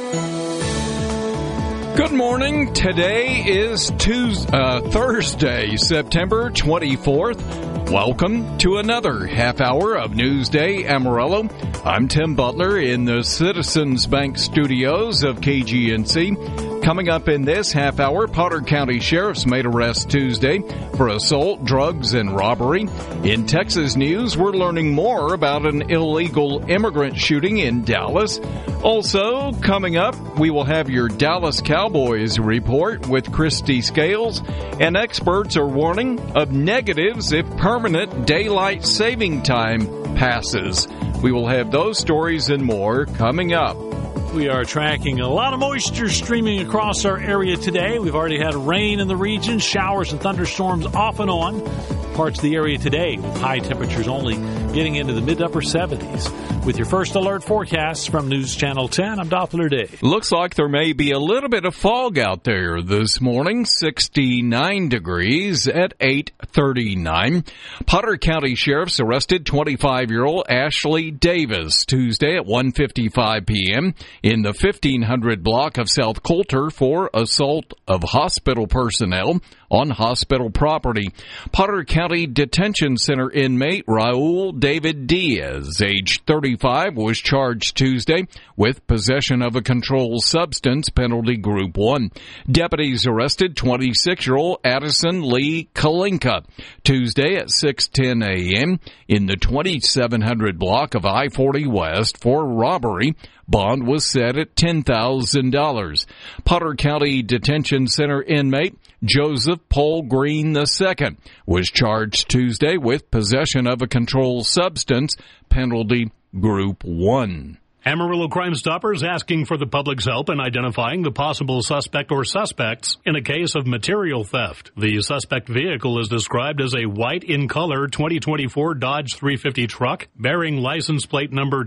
Good morning. Today is Thursday, September 24th. Welcome to another half hour of Newsday Amarillo. I'm Tim Butler in the Citizens Bank studios of KGNC. Coming up in this half hour, Potter County Sheriff's made arrest Tuesday for assault, drugs, and robbery. In Texas news, we're learning more about an illegal immigrant shooting in Dallas. Also, coming up, we will have your Dallas Cowboys report with Christy Scales, and experts are warning of negatives if permanent daylight saving time passes. We will have those stories and more coming up. We are tracking a lot of moisture streaming across our area today. We've already had rain in the region, showers and thunderstorms off and on parts of the area today, with high temperatures only getting into the mid-upper 70s. With your first alert forecast from News Channel 10, I'm Doppler Dave. Looks like there may be a little bit of fog out there this morning. 69 degrees at 8:39. Potter County Sheriff's arrested 25-year-old Ashley Davis Tuesday at 1:55 p.m. in the 1500 block of South Coulter for assault of hospital personnel on hospital property. Potter County Detention Center inmate Raul David Diaz, age 35, was charged Tuesday with possession of a controlled substance, penalty group 1. Deputies arrested 26-year-old Addison Lee Kalinka Tuesday at 6:10 a.m. in the 2700 block of I-40 West for robbery. Bond was set at $10,000. Potter County Detention Center inmate Joseph Paul Green II was charged Tuesday with possession of a controlled substance, penalty group 1. Amarillo Crime Stoppers asking for the public's help in identifying the possible suspect or suspects in a case of material theft. The suspect vehicle is described as a white in color 2024 Dodge 350 truck bearing license plate number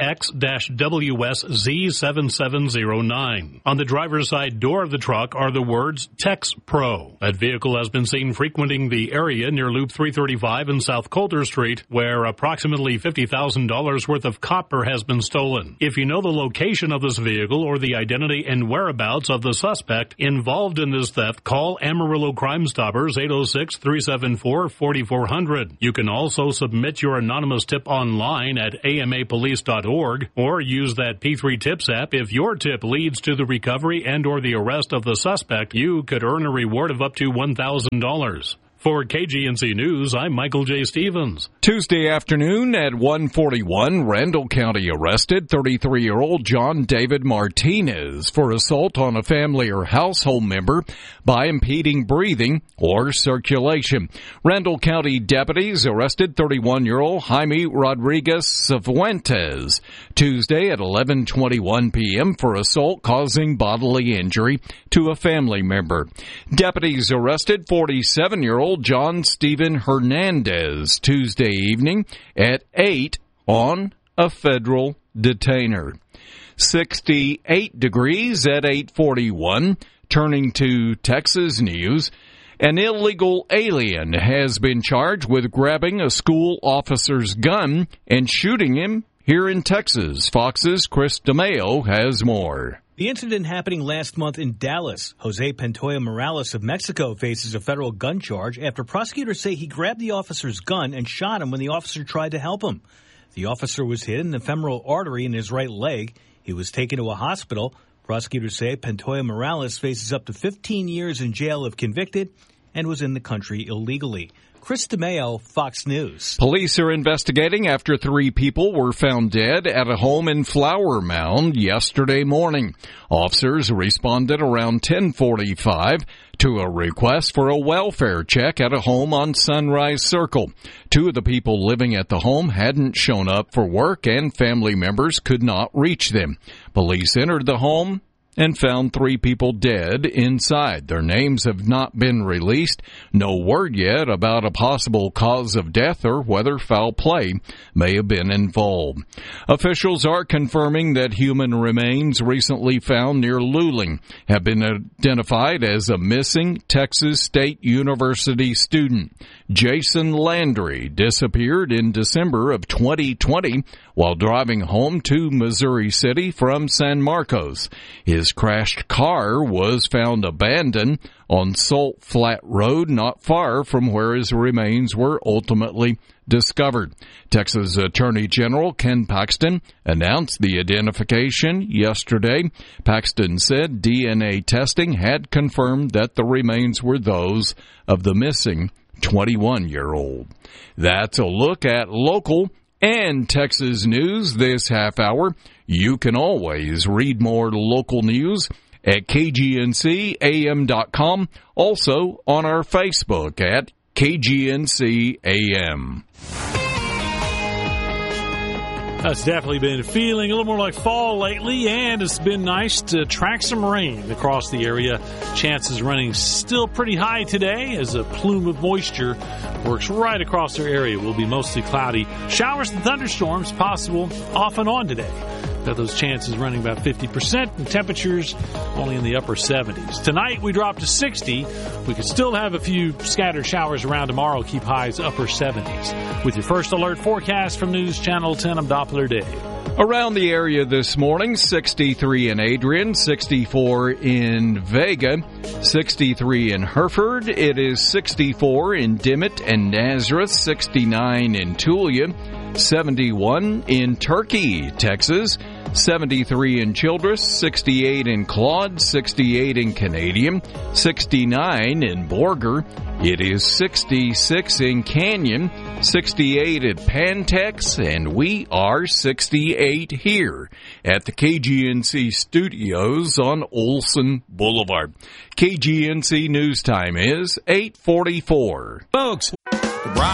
TX-WSZ7709. On the driver's side door of the truck are the words Tex Pro. That vehicle has been seen frequenting the area near Loop 335 and South Coulter Street, where approximately $50,000 worth of copper has been stolen. If you know the location of this vehicle or the identity and whereabouts of the suspect involved in this theft, call Amarillo Crime Stoppers 806-374-4400. You can also submit your anonymous tip online at amapolice.org or use that P3 Tips app. If your tip leads to the recovery and or the arrest of the suspect, you could earn a reward of up to $1,000. For KGNC News, I'm Michael J. Stevens. Tuesday afternoon at 1:41, Randall County arrested 33-year-old John David Martinez for assault on a family or household member by impeding breathing or circulation. Randall County deputies arrested 31-year-old Jaime Rodriguez Cifuentes Tuesday at 11:21 p.m. for assault causing bodily injury to a family member. Deputies arrested 47-year-old John Stephen Hernandez Tuesday evening at 8 on a federal detainer. 68 degrees at 8:41. Turning to Texas news, an illegal alien has been charged with grabbing a school officer's gun and shooting him here in Texas. Fox's Chris DeMeo has more. The incident happening last month in Dallas. Jose Pantoja Morales of Mexico faces a federal gun charge after prosecutors say he grabbed the officer's gun and shot him when the officer tried to help him. The officer was hit in the femoral artery in his right leg. He was taken to a hospital. Prosecutors say Pantoja Morales faces up to 15 years in jail if convicted and was in the country illegally. Chris DeMeo, Fox News. Police are investigating after 3 people were found dead at a home in Flower Mound yesterday morning. Officers responded around 10:45 to a request for a welfare check at a home on Sunrise Circle. 2 of the people living at the home hadn't shown up for work and family members could not reach them. Police entered the home and found 3 people dead inside. Their names have not been released. No word yet about a possible cause of death or whether foul play may have been involved. Officials are confirming that human remains recently found near Luling have been identified as a missing Texas State University student. Jason Landry disappeared in December of 2020 while driving home to Missouri City from San Marcos. His crashed car was found abandoned on Salt Flat Road, not far from where his remains were ultimately discovered. Texas Attorney General Ken Paxton announced the identification yesterday. Paxton said DNA testing had confirmed that the remains were those of the missing 21-year-old. That's a look at local and Texas news this half hour. You can always read more local news at kgncam.com, also on our Facebook at KGNC-AM. It's definitely been feeling a little more like fall lately, and it's been nice to track some rain across the area. Chances running still pretty high today as a plume of moisture works right across our area. Will be mostly cloudy. Showers and thunderstorms possible off and on today. Got those chances running about 50%, and temperatures only in the upper 70s. Tonight we drop to 60. We could still have a few scattered showers around tomorrow. Keep highs upper 70s. With your first alert forecast from News Channel 10, I'm Doppler Dave. Around the area this morning, 63 in Adrian, 64 in Vega, 63 in Hereford. It is 64 in Dimmitt and Nazareth, 69 in Tulia, 71 in Turkey, Texas, 73 in Childress, 68 in Claude, 68 in Canadian, 69 in Borger. It is 66 in Canyon, 68 at Pantex, and we are 68 here at the KGNC studios on Olson Boulevard. KGNC News Time is 8:44. Folks,